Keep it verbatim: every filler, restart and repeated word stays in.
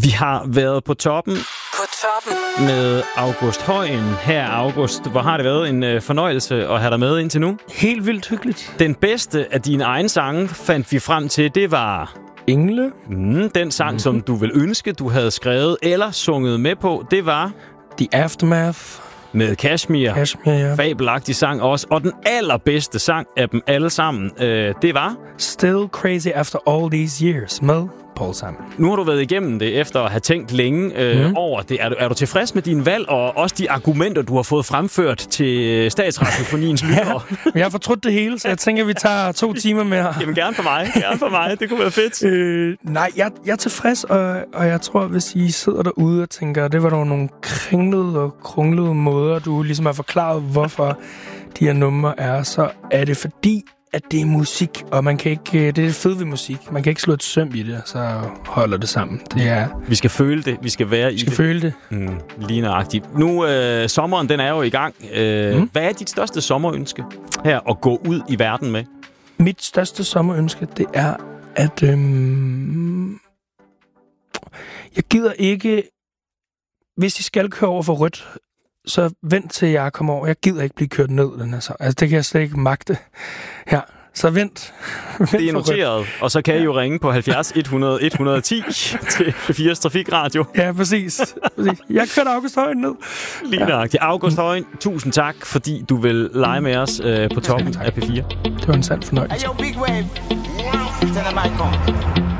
Vi har været på toppen. På toppen. Med August Højen. Her, August, hvor har det været en øh, fornøjelse at have dig med indtil nu? Helt vildt hyggeligt. Den bedste af dine egne sange fandt vi frem til, det var... Engle. Mm, den sang, mm-hmm. som du vil ønske, du havde skrevet eller sunget med på, det var... The Aftermath. Med Kashmir. Kashmir, ja. Fabelagtig sang også. Og den allerbedste sang af dem alle sammen, øh, det var... Still Crazy After All These Years med Paul Simon. Nu har du været igennem det efter at have tænkt længe øh, mm. over det. Er du, er du tilfreds med din valg og også de argumenter, du har fået fremført til Statsradiofoniens lyttere? Ja, jeg har fortrudt det hele, så jeg tænker, vi tager to timer mere. Jamen gerne for mig. Gerne for mig. Det kunne være fedt. Øh, nej, jeg, jeg er tilfreds, og, og jeg tror, hvis I sidder derude og tænker, det var dog nogle kringlede og krunglede måder, du ligesom har forklaret, hvorfor de her numre er, så er det fordi, at det er musik, og man kan ikke, det er fedt ved musik. Man kan ikke slå et søm i det, så holder det sammen. Det er, vi skal føle det. Vi skal være vi i skal det. føle det. Mm, lige nøjagtigt. Nu, øh, sommeren, den er jo i gang. Øh, mm. Hvad er dit største sommerønske her at gå ud i verden med? Mit største sommerønske, det er, at øhm, jeg gider ikke, hvis I skal køre over for rødt, så vent til jeg kommer over. Jeg gider ikke blive kørt ned, den her så. Altså, det kan jeg slet ikke magte. Ja, så vent. vent det er noteret, og så kan I jo ringe på halvfjerds et hundrede et hundrede og ti til fire Trafikradio. Ja, præcis. præcis. Jeg kørte August Højen ned. Lige nøjagtigt. August Højen, tusind tak, fordi du vil lege med os øh, på toppen af P fire. Det var en sand fornøjelse. Hey, yo, Big Wave. Tell them I come.